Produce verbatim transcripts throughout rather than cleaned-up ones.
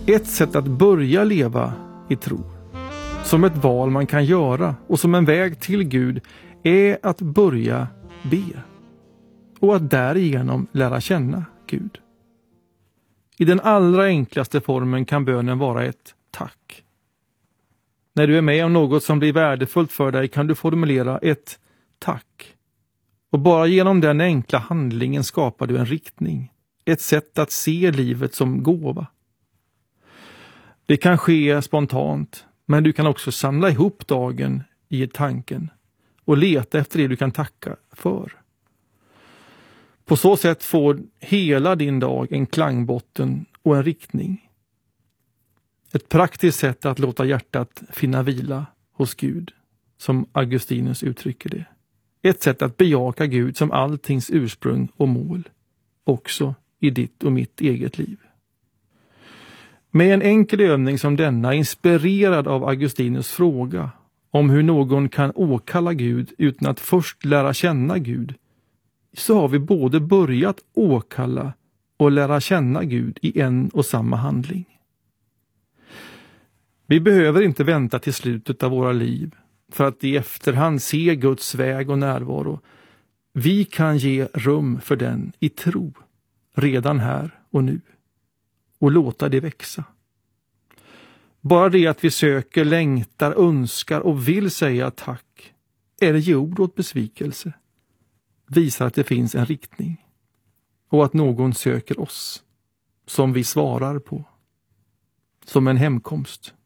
Ett sätt att börja leva i tro, som ett val man kan göra och som en väg till Gud, är att börja be och att därigenom lära känna Gud. I den allra enklaste formen kan bönen vara ett tack. När du är med om något som blir värdefullt för dig kan du formulera ett tack. Och bara genom den enkla handlingen skapar du en riktning, ett sätt att se livet som gåva. Det kan ske spontant, men du kan också samla ihop dagen i tanken och leta efter det du kan tacka för. På så sätt får hela din dag en klangbotten och en riktning. Ett praktiskt sätt att låta hjärtat finna vila hos Gud, som Augustinus uttrycker det. Ett sätt att bejaka Gud som alltings ursprung och mål, också i ditt och mitt eget liv. Med en enkel övning som denna, inspirerad av Augustinus fråga om hur någon kan åkalla Gud utan att först lära känna Gud, så har vi både börjat åkalla och lära känna Gud i en och samma handling. Vi behöver inte vänta till slutet av våra liv för att i efterhand se Guds väg och närvaro. Vi kan ge rum för den i tro redan här och nu och låta det växa. Bara det att vi söker, längtar, önskar och vill säga tack eller ge ord åt besvikelse visar att det finns en riktning och att någon söker oss som vi svarar på, som en hemkomst.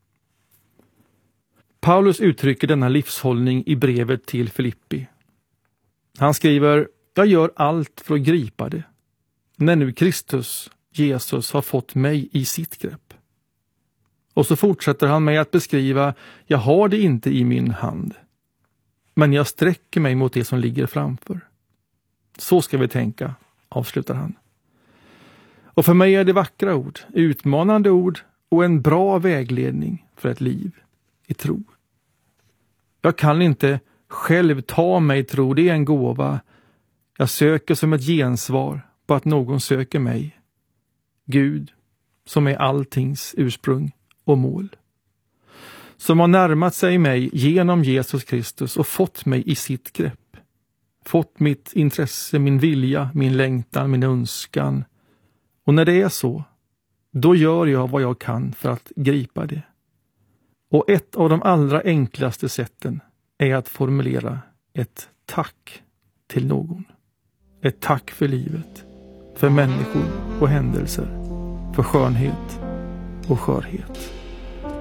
Paulus uttrycker denna livshållning i brevet till Filippi. Han skriver: jag gör allt för att gripa det, när nu Kristus, Jesus, har fått mig i sitt grepp. Och så fortsätter han med att beskriva: jag har det inte i min hand, men jag sträcker mig mot det som ligger framför. Så ska vi tänka, avslutar han. Och för mig är det vackra ord, utmanande ord och en bra vägledning för ett liv i tro. Jag kan inte själv ta mig tro, det är en gåva. Jag söker som ett gensvar på att någon söker mig. Gud, som är alltings ursprung och mål. Som har närmat sig mig genom Jesus Kristus och fått mig i sitt grepp. Fått mitt intresse, min vilja, min längtan, min önskan. Och när det är så, då gör jag vad jag kan för att gripa det. Och ett av de allra enklaste sätten är att formulera ett tack till någon. Ett tack för livet, för människor och händelser, för skönhet och skörhet.